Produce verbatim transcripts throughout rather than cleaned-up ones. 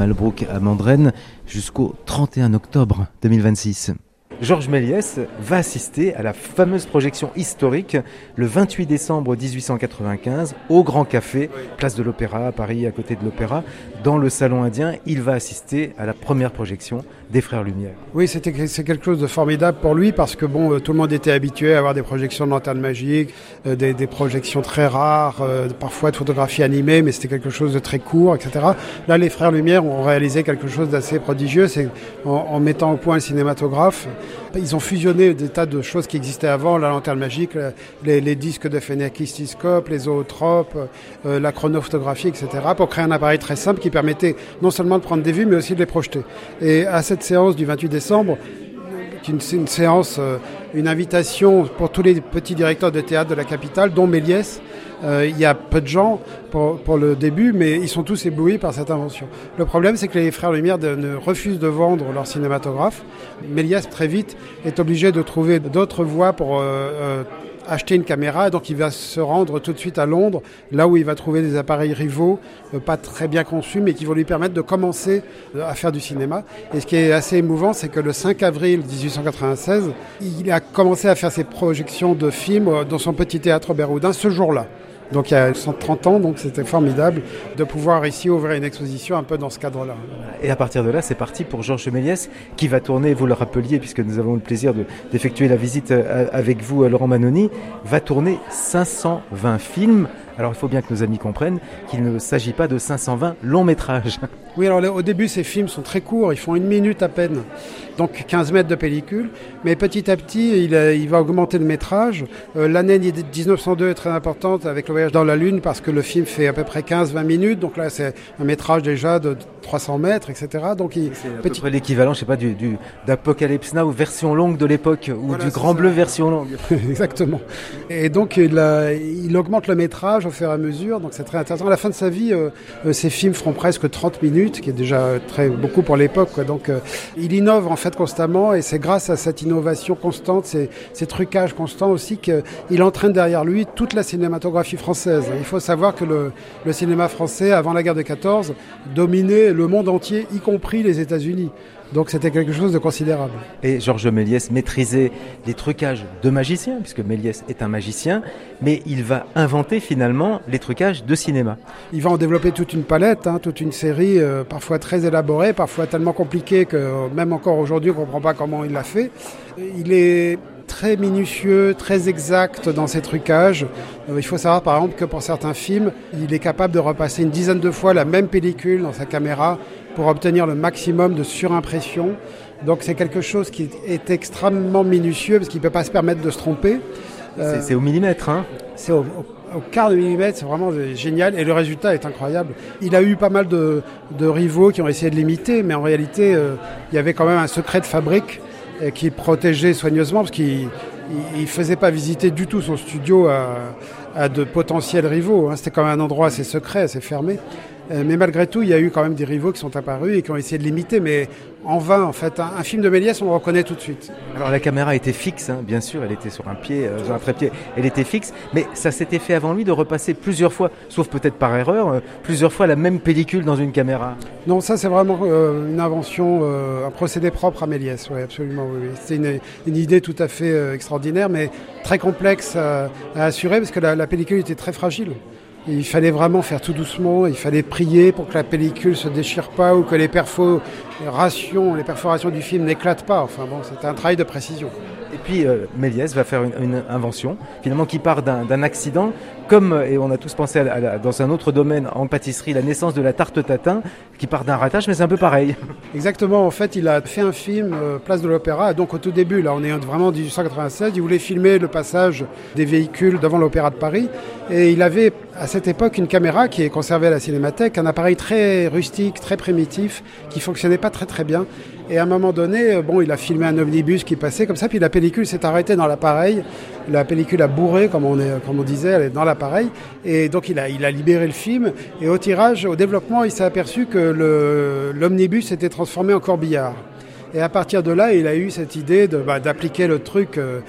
Malbrook à Mandren jusqu'au trente et un octobre deux mille vingt-six. Georges Méliès va assister à la fameuse projection historique le vingt-huit décembre dix-huit cent quatre-vingt-quinze au Grand Café, place de l'Opéra à Paris, à côté de l'Opéra, dans le Salon Indien. Il va assister à la première projection des Frères Lumière. Oui, c'était, c'est quelque chose de formidable pour lui parce que bon, tout le monde était habitué à avoir des projections de lanternes magiques, euh, des, des projections très rares, euh, parfois de photographies animées, mais c'était quelque chose de très court, et cetera. Là, les Frères Lumière ont réalisé quelque chose d'assez prodigieux, c'est en, en mettant au point le cinématographe. Ils ont fusionné des tas de choses qui existaient avant, la lanterne magique, les, les disques de phénakistiscope, les zootropes, euh, la chronophotographie, et cetera, pour créer un appareil très simple qui permettait non seulement de prendre des vues, mais aussi de les projeter. Et à cette séance du vingt-huit décembre, qui est une, une séance, euh, une invitation pour tous les petits directeurs de théâtre de la capitale, dont Méliès. Euh, il y a peu de gens pour, pour le début, mais ils sont tous éblouis par cette invention. Le problème, c'est que les Frères Lumière de, ne refusent de vendre leur cinématographe. Méliès, très vite, est obligé de trouver d'autres voies pour euh, euh, acheter une caméra. Donc, il va se rendre tout de suite à Londres, là où il va trouver des appareils rivaux, euh, pas très bien conçus, mais qui vont lui permettre de commencer à faire du cinéma. Et ce qui est assez émouvant, c'est que le cinq avril dix-huit cent quatre-vingt-seize, il a commencé à faire ses projections de films dans son petit théâtre Béroudin ce jour-là. Donc il y a cent trente ans, donc c'était formidable de pouvoir ici ouvrir une exposition un peu dans ce cadre-là. Et à partir de là, c'est parti pour Georges Méliès qui va tourner, vous le rappeliez, puisque nous avons le plaisir de, d'effectuer la visite avec vous, Laurent Manoni, va tourner cinq cent vingt films. Alors il faut bien que nos amis comprennent qu'il ne s'agit pas de cinq cent vingt longs métrages. Oui, alors au début, ces films sont très courts, ils font une minute à peine, donc quinze mètres de pellicule. Mais petit à petit, il, il va augmenter le métrage. Euh, l'année dix-neuf cent deux est très importante avec le voyage dans la Lune parce que le film fait à peu près quinze à vingt minutes. Donc là, c'est un métrage déjà de trois cents mètres, et cetera. Donc il, c'est à petit... peu près l'équivalent, je sais pas, du, du, d'Apocalypse Now version longue de l'époque ou voilà, du Grand Bleu version longue. Exactement. Et donc il, a, il augmente le métrage au fur et à mesure. Donc c'est très intéressant. À la fin de sa vie, euh, ces films feront presque trente minutes, qui est déjà très beaucoup pour l'époque, quoi. Donc euh, il innove en fait constamment, et c'est grâce à cette innovation constante, ces, ces trucages constants aussi, qu'il entraîne derrière lui toute la cinématographie française. Il faut savoir que le, le cinéma français, avant la guerre de quatorze, dominait le monde entier, y compris les États-Unis. Donc c'était quelque chose de considérable. Et Georges Méliès maîtrisait les trucages de magicien, puisque Méliès est un magicien, mais il va inventer finalement les trucages de cinéma. Il va en développer toute une palette, hein, toute une série, euh, parfois très élaborée, parfois tellement compliquée que euh, même encore aujourd'hui on ne comprend pas comment il l'a fait. Il est très minutieux, très exact dans ses trucages. Euh, il faut savoir par exemple que pour certains films, il est capable de repasser une dizaine de fois la même pellicule dans sa caméra pour obtenir le maximum de surimpression. Donc c'est quelque chose qui est extrêmement minutieux parce qu'il ne peut pas se permettre de se tromper. Euh, c'est, c'est au millimètre, hein ? C'est au, au, au quart de millimètre, c'est vraiment génial et le résultat est incroyable. Il a eu pas mal de, de rivaux qui ont essayé de l'imiter, mais en réalité, euh, il y avait quand même un secret de fabrique euh, qu'il protégeait soigneusement parce qu'il ne faisait pas visiter du tout son studio à, à de potentiels rivaux. Hein. C'était quand même un endroit assez secret, assez fermé. Mais malgré tout, il y a eu quand même des rivaux qui sont apparus et qui ont essayé de l'imiter, mais en vain, en fait. Un, un film de Méliès, on le reconnaît tout de suite. Alors la caméra était fixe, hein, bien sûr, elle était sur un pied, euh, sur un trépied, elle était fixe, mais ça s'était fait avant lui de repasser plusieurs fois, sauf peut-être par erreur, euh, plusieurs fois la même pellicule dans une caméra. Non, ça c'est vraiment euh, une invention, euh, un procédé propre à Méliès, oui, absolument. Oui, oui. C'est une, une idée tout à fait euh, extraordinaire, mais très complexe à, à assurer, parce que la, la pellicule était très fragile. Il fallait vraiment faire tout doucement, il fallait prier pour que la pellicule se déchire pas ou que les perforations, les perforations du film n'éclatent pas. Enfin bon, c'était un travail de précision. Et puis euh, Méliès va faire une, une invention, finalement qui part d'un, d'un accident, comme, et on a tous pensé à, à, dans un autre domaine en pâtisserie, la naissance de la tarte tatin, qui part d'un ratage, mais c'est un peu pareil. Exactement, en fait, il a fait un film, euh, Place de l'Opéra, et donc au tout début, là on est vraiment en dix-huit cent quatre-vingt-seize, il voulait filmer le passage des véhicules devant l'Opéra de Paris, et il avait à cette époque une caméra qui est conservée à la Cinémathèque, un appareil très rustique, très primitif, qui fonctionnait pas très très bien. Et à un moment donné, bon, il a filmé un omnibus qui passait comme ça, puis la pellicule s'est arrêtée dans l'appareil. La pellicule a bourré, comme on, est, comme on disait, elle est dans l'appareil. Et donc il a, il a libéré le film. Et au tirage, au développement, il s'est aperçu que le, l'omnibus s'était transformé en corbillard. Et à partir de là, il a eu cette idée de, bah, d'appliquer le truc... Euh,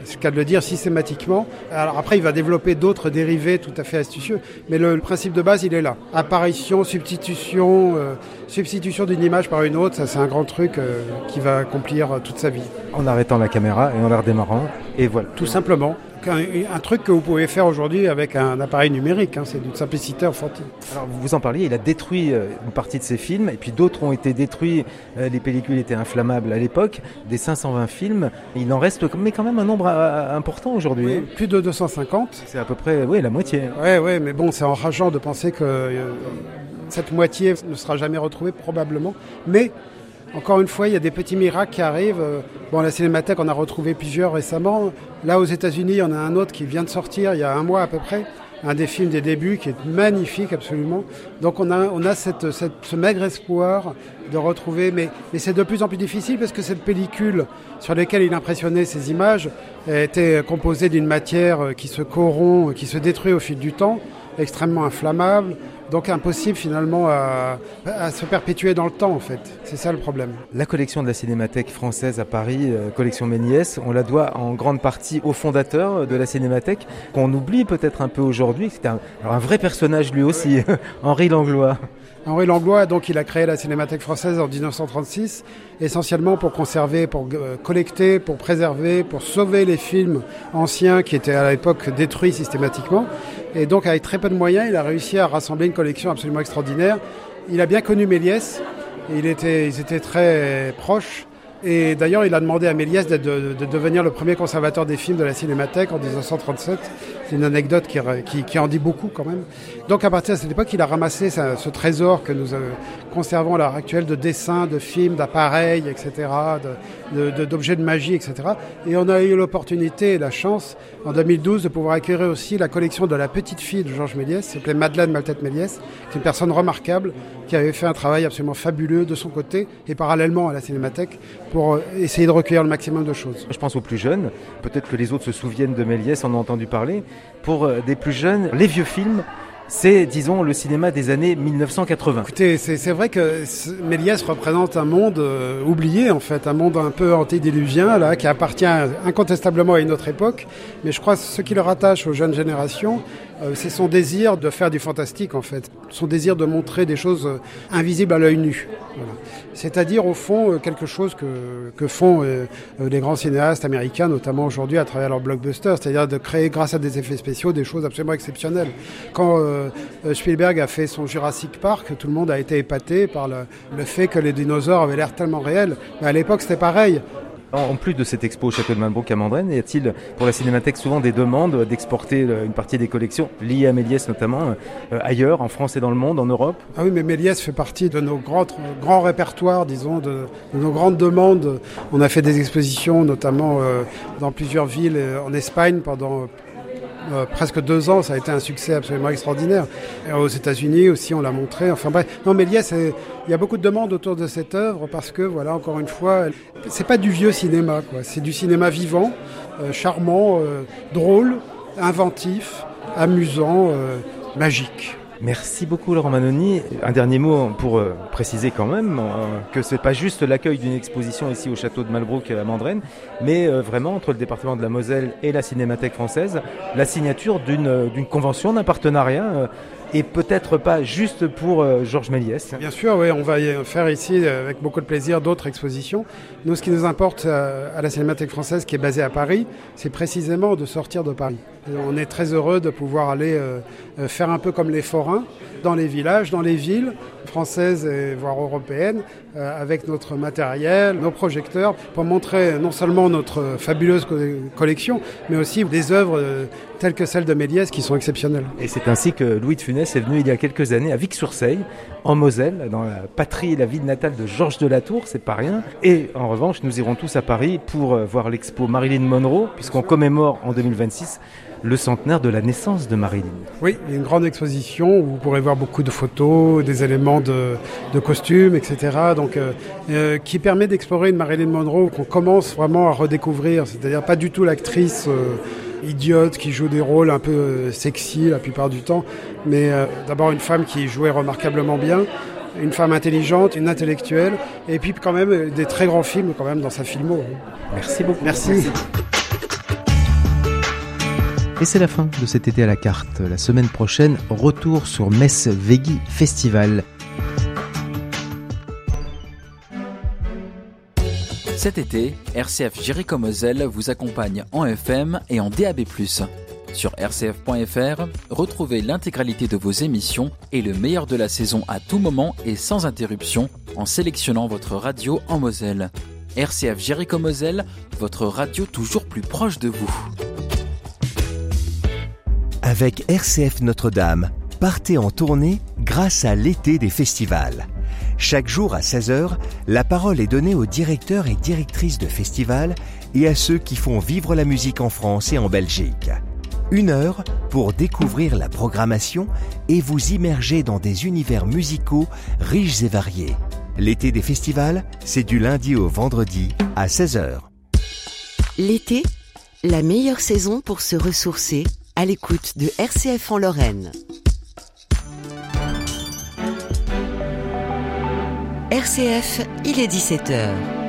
c'est le cas de le dire, systématiquement. Alors après, il va développer d'autres dérivés tout à fait astucieux, mais le, le principe de base, il est là. Apparition, substitution, euh, substitution d'une image par une autre, ça c'est un grand truc euh, qui va accomplir euh, toute sa vie. En arrêtant la caméra et en la redémarrant, et voilà. Tout simplement. Un, un truc que vous pouvez faire aujourd'hui avec un appareil numérique, hein, c'est d'une simplicité enfantine. Alors vous en parliez, il a détruit une partie de ses films, et puis d'autres ont été détruits, les pellicules étaient inflammables à l'époque, des cinq cent vingt films, il en reste mais quand même un nombre important aujourd'hui. Oui, plus de deux cent cinquante. C'est à peu près oui, la moitié. Oui, ouais, mais bon, c'est enrageant de penser que euh, cette moitié ne sera jamais retrouvée probablement, mais encore une fois, il y a des petits miracles qui arrivent. Bon, à la Cinémathèque, on a retrouvé plusieurs récemment. Là, aux États-Unis, il y en a un autre qui vient de sortir il y a un mois à peu près. Un des films des débuts qui est magnifique, absolument. Donc, on a, on a cette, cette, ce maigre espoir de retrouver. Mais, mais c'est de plus en plus difficile parce que cette pellicule sur laquelle il impressionnait ces images était composée d'une matière qui se corrompt, qui se détruit au fil du temps, extrêmement inflammable. Donc impossible finalement à, à se perpétuer dans le temps en fait. C'est ça le problème. La collection de la Cinémathèque française à Paris, euh, collection Méliès, on la doit en grande partie au fondateur de la Cinémathèque, qu'on oublie peut-être un peu aujourd'hui. C'était un, alors un vrai personnage lui aussi, Henri Langlois. Henri Langlois, donc, il a créé la Cinémathèque française en dix-neuf cent trente-six, essentiellement pour conserver, pour euh, collecter, pour préserver, pour sauver les films anciens qui étaient à l'époque détruits systématiquement. Et donc, avec très peu de moyens, il a réussi à rassembler une collection absolument extraordinaire. Il a bien connu Méliès, et il était, ils étaient très proches. Et d'ailleurs, il a demandé à Méliès de, de, de devenir le premier conservateur des films de la Cinémathèque en dix-neuf cent trente-sept. C'est une anecdote qui, qui, qui en dit beaucoup quand même. Donc à partir de cette époque, il a ramassé sa, ce trésor que nous euh, conservons à l'heure actuelle de dessins, de films, d'appareils, et cetera, de, de, d'objets de magie, et cetera. Et on a eu l'opportunité et la chance, en deux mille douze, de pouvoir acquérir aussi la collection de la petite fille de Georges Méliès, qui s'appelait Madeleine Maltête Méliès, qui est une personne remarquable, qui avait fait un travail absolument fabuleux de son côté et parallèlement à la Cinémathèque pour essayer de recueillir le maximum de choses. Je pense aux plus jeunes, peut-être que les autres se souviennent de Méliès, en ont entendu parler. Pour des plus jeunes, les vieux films, c'est, disons, le cinéma des années dix-neuf cent quatre-vingts. Écoutez, c'est, c'est vrai que Méliès représente un monde euh, oublié, en fait, un monde un peu antédiluvien, là, qui appartient incontestablement à une autre époque. Mais je crois que ce qui le rattache aux jeunes générations, euh, c'est son désir de faire du fantastique, en fait. Son désir de montrer des choses euh, invisibles à l'œil nu. Voilà. C'est-à-dire, au fond, euh, quelque chose que, que font euh, les grands cinéastes américains, notamment aujourd'hui, à travers leurs blockbusters, c'est-à-dire de créer, grâce à des effets spéciaux, des choses absolument exceptionnelles. Quand euh, Spielberg a fait son Jurassic Park, tout le monde a été épaté par le, le fait que les dinosaures avaient l'air tellement réels. Mais à l'époque, c'était pareil. En plus de cette expo au château de Malbrouck à Mandren, y a-t-il pour la Cinémathèque souvent des demandes d'exporter une partie des collections liées à Méliès notamment euh, ailleurs, en France et dans le monde, en Europe? Ah oui, mais Méliès fait partie de nos grands, grands répertoires, disons, de, de nos grandes demandes. On a fait des expositions, notamment euh, dans plusieurs villes en Espagne pendant Euh, presque deux ans, ça a été un succès absolument extraordinaire. Et aux États-Unis aussi, on l'a montré. Enfin bref, non, Méliès, il y a beaucoup de demandes autour de cette œuvre parce que, voilà, encore une fois, c'est pas du vieux cinéma, quoi. C'est du cinéma vivant, euh, charmant, euh, drôle, inventif, amusant, euh, magique. Merci beaucoup Laurent Manoni. Un dernier mot pour euh, préciser quand même euh, que ce n'est pas juste l'accueil d'une exposition ici au château de Malbrouck à Mandren, mais euh, vraiment entre le département de la Moselle et la Cinémathèque française, la signature d'une, euh, d'une convention, d'un partenariat, euh, et peut-être pas juste pour euh, Georges Méliès. Bien sûr, oui, on va faire ici avec beaucoup de plaisir d'autres expositions. Nous, ce qui nous importe euh, à la Cinémathèque française qui est basée à Paris, c'est précisément de sortir de Paris. Et on est très heureux de pouvoir aller euh, faire un peu comme les forains, dans les villages, dans les villes françaises et voire européennes, euh, avec notre matériel, nos projecteurs, pour montrer non seulement notre fabuleuse co- collection, mais aussi des œuvres euh, telles que celles de Méliès qui sont exceptionnelles. Et c'est ainsi que Louis de Funès est venu il y a quelques années à Vic-sur-Seille, en Moselle, dans la patrie et la ville natale de Georges de la Tour, c'est pas rien. Et en revanche, nous irons tous à Paris pour euh, voir l'expo Marilyn Monroe, puisqu'on commémore en deux mille vingt-six le centenaire de la naissance de Marilyn. Oui, il y a une grande exposition où vous pourrez voir beaucoup de photos, des éléments de, de costumes, et cetera. Donc, euh, euh, qui permet d'explorer une Marilyn Monroe qu'on commence vraiment à redécouvrir. C'est-à-dire pas du tout l'actrice euh, idiote qui joue des rôles un peu euh, sexy la plupart du temps, mais euh, d'abord une femme qui jouait remarquablement bien, une femme intelligente, une intellectuelle, et puis quand même des très grands films quand même dans sa filmo. Merci beaucoup. Merci. Merci. Et c'est la fin de cet été à la carte. La semaine prochaine, retour sur Metz Veggie Festival. Cet été, R C F Jéricho-Moselle vous accompagne en F M et en D A B plus. Sur r c f point f r, retrouvez l'intégralité de vos émissions et le meilleur de la saison à tout moment et sans interruption en sélectionnant votre radio en Moselle. R C F Jéricho-Moselle, votre radio toujours plus proche de vous. Avec R C F Notre-Dame, partez en tournée grâce à l'été des festivals. Chaque jour à seize heures, la parole est donnée aux directeurs et directrices de festivals et à ceux qui font vivre la musique en France et en Belgique. Une heure pour découvrir la programmation et vous immerger dans des univers musicaux riches et variés. L'été des festivals, c'est du lundi au vendredi à seize heures. L'été, la meilleure saison pour se ressourcer à l'écoute de R C F en Lorraine. R C F, il est dix-sept heures.